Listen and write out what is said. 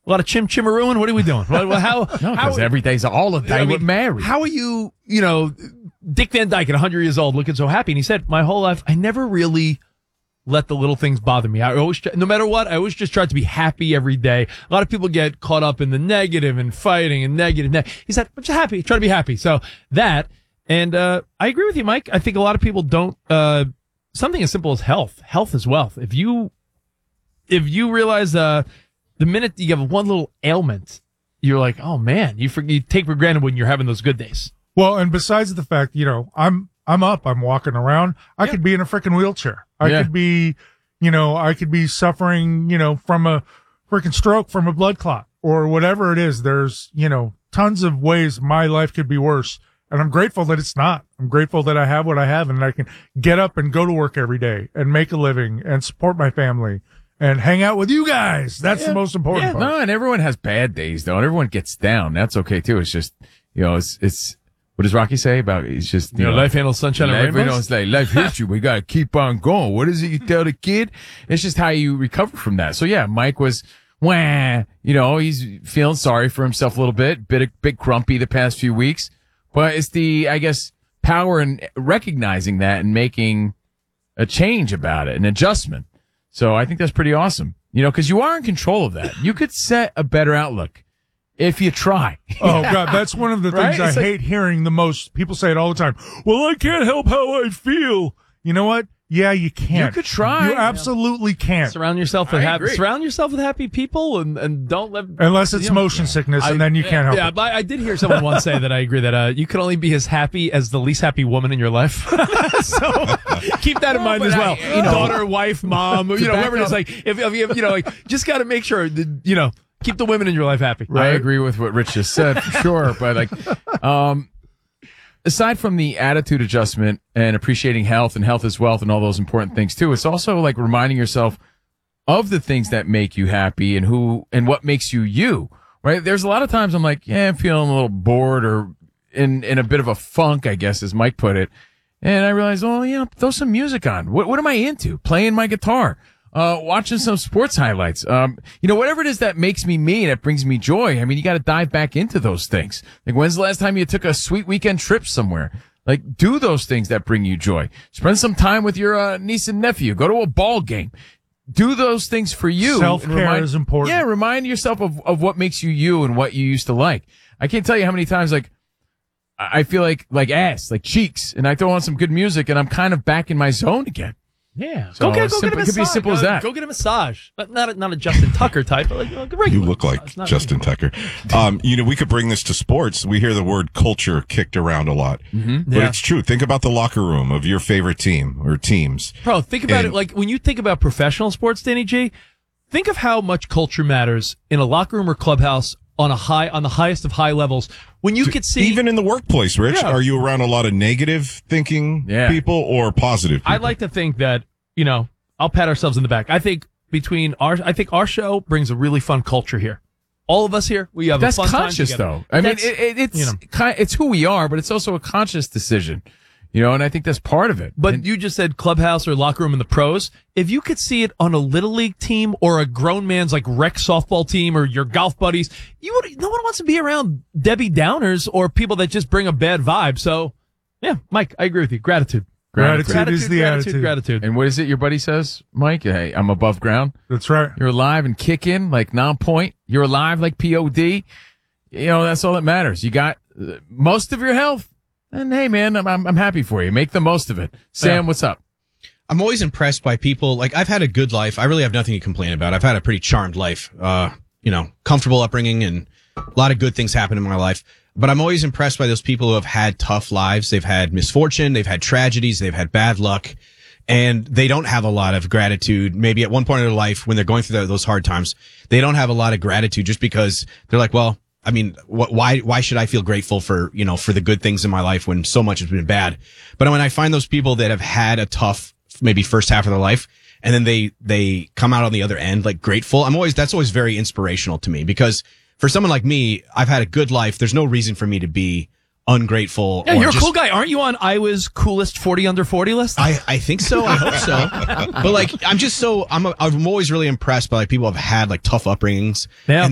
A lot of chim-chimarooing? What are we doing? Because every day's a holiday with Mary. How are you, Dick Van Dyke at 100 years old looking so happy? And he said, my whole life, I never really let the little things bother me. I always, no matter what, I always just tried to be happy every day. A lot of people get caught up in the negative and fighting and negative. He said, I'm just happy, try to be happy. So that, and I agree with you, Mike. I think a lot of people don't, something as simple as health. Health is wealth. If you realize, the minute you have one little ailment, you're like, oh man, you take for granted when you're having those good days. Well, and besides the fact, I'm up, I'm walking around. I could be in a freaking wheelchair. I could be, I could be suffering, from a freaking stroke, from a blood clot or whatever it is. There's, tons of ways my life could be worse. And I'm grateful that it's not. I'm grateful that I have what I have and I can get up and go to work every day and make a living and support my family and hang out with you guys. That's the most important part. No, and everyone has bad days, though, and everyone gets down. That's okay, too. It's just, it's what does Rocky say about it's just, life handles sunshine and rainbows? Life hits you. We got to keep on going. What is it you tell the kid? It's just how you recover from that. So, yeah, Mike was, he's feeling sorry for himself a little bit, bit grumpy the past few weeks. But it's the, I guess, power in recognizing that and making a change about it, an adjustment. So I think that's pretty awesome, because you are in control of that. You could set a better outlook if you try. Oh, God, that's one of the things I hate hearing the most. People say it all the time. Well, I can't help how I feel. You know what? Yeah, you can. You could try. You absolutely can. Surround yourself with happy people and don't let... Unless it's motion sickness, and then you can't help it. But I did hear someone once say that I agree that you can only be as happy as the least happy woman in your life. So keep that in mind as well. Daughter, wife, mom, whoever it is. Like, if just got to make sure that, keep the women in your life happy. Right? I agree with what Rich just said, for sure. But aside from the attitude adjustment and appreciating health and health is wealth and all those important things too, it's also like reminding yourself of the things that make you happy and what makes you you, right? There's a lot of times I'm like, I'm feeling a little bored or in a bit of a funk, I guess, as Mike put it. And I realized, throw some music on. What am I into? Playing my guitar. Watching some sports highlights. Whatever it is that makes me, that brings me joy. I mean, you got to dive back into those things. Like, when's the last time you took a sweet weekend trip somewhere? Like, do those things that bring you joy. Spend some time with your niece and nephew. Go to a ball game. Do those things for you. Self-care is important. Yeah, remind yourself of what makes you you and what you used to like. I can't tell you how many times, I feel like ass, like cheeks, and I throw on some good music and I'm kind of back in my zone again. Yeah, so go get a massage. It could be as simple as that. Go get a massage, but not a Justin Tucker type, but a regular. You look like Justin Tucker. We could bring this to sports. We hear the word culture kicked around a lot, but it's true. Think about the locker room of your favorite team or teams. Bro, think about it. Like when you think about professional sports, Danny G, think of how much culture matters in a locker room or clubhouse on the highest of high levels. When you could see, even in the workplace, Rich, are you around a lot of negative thinking people or positive people? I like to think that, I'll pat ourselves in the back. I think our show brings a really fun culture here. All of us here, we have a fun time together. Though. I mean, it's who we are, but it's also a conscious decision. And I think that's part of it. But you just said clubhouse or locker room in the pros. If you could see it on a little league team or a grown man's rec softball team or your golf buddies, no one wants to be around Debbie Downers or people that just bring a bad vibe. So, yeah, Mike, I agree with you. Gratitude. Gratitude is the attitude. Gratitude. And what is it your buddy says, Mike? Hey, I'm above ground. That's right. You're alive and kicking like non-point. You're alive like POD. That's all that matters. You got most of your health. And hey, man, I'm happy for you. Make the most of it. Sam, what's up? I'm always impressed by people. I've had a good life. I really have nothing to complain about. I've had a pretty charmed life. Comfortable upbringing and a lot of good things happen in my life. But I'm always impressed by those people who have had tough lives. They've had misfortune. They've had tragedies. They've had bad luck. And they don't have a lot of gratitude. Maybe at one point in their life when they're going through those hard times, they don't have a lot of gratitude just because they're like, well, I mean, why should I feel grateful for the good things in my life when so much has been bad? But when I find those people that have had a tough, maybe first half of their life, and then they come out on the other end, grateful, that's always very inspirational to me because for someone like me, I've had a good life. There's no reason for me to be ungrateful. Yeah, you're a cool guy. Aren't you on Iowa's coolest 40 under 40 list? I think so. I hope so. But I'm always really impressed by people who have had tough upbringings. Yeah.